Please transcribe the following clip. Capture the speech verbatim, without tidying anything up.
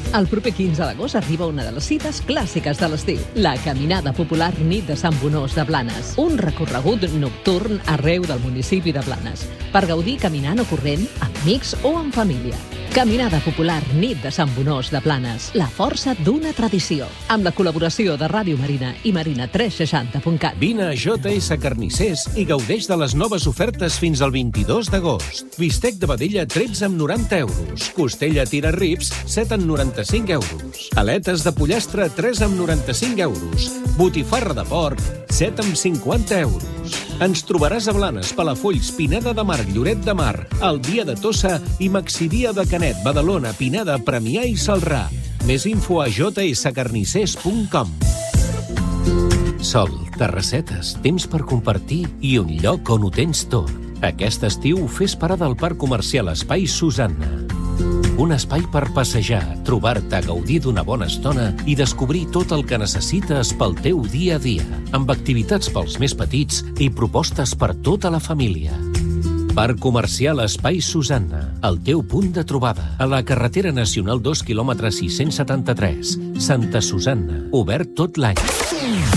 El proper quinze d'agost arriba una de les cites clàssiques de l'estiu, la Caminada Popular Nit de Sant Bonós de Blanes. Un recorregut nocturn arreu del municipi de Blanes, per gaudir caminant o corrent, amb amics o en família. Caminada Popular Nit de Sant Bonós de Blanes, la força d'una tradició. Amb la col·laboració de Ràdio Marina i Marina tres seixanta punt cat. Vine a J S Carnissers i gaudeix de les noves ofertes fins al vint-i-dos d'agost. Bistec de vedella tretze amb noranta euros. Costella tira rips set amb noranta-cinc euros. Aletes de pollastre tres amb noranta-cinc euros. Botifarra de porc set amb cinquanta euros. Ens trobaràs a Blanes, Palafolls, Pineda de Mar, Lloret de Mar, Aldia de Tossa i Maxidia de Canet, Badalona, Pineda, Premià i Celrà. Més info a j s carnissers punt com. Sol, terrassetes, temps per compartir i un lloc on ho tens tot. Aquest estiu fes parada al Parc Comercial Espai Susanna. Un espai per passejar, trobar-te, gaudir d'una bona estona i descobrir tot el que necessites pel teu dia a dia, amb activitats pels més petits i propostes per tota la família. Parc Comercial Espai Susanna, el teu punt de trobada, a la carretera nacional dos quilòmetres sis-cents setanta-tres, Santa Susanna, obert tot l'any.